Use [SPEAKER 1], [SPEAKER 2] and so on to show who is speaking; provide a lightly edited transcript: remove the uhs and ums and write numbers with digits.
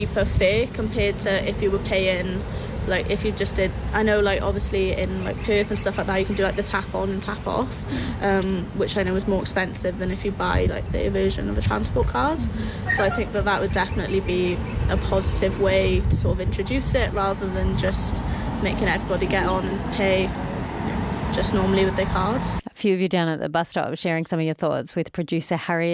[SPEAKER 1] cheaper fare compared to if you were paying, like if you just did, I know like obviously in like Perth and stuff like that you can do like the tap on and tap off, which I know is more expensive than if you buy like their version of a transport card. So I think that would definitely be a positive way to sort of introduce it, rather than just making everybody get on and pay just normally with their card.
[SPEAKER 2] A few of you down at the bus stop sharing some of your thoughts with producer Harriet.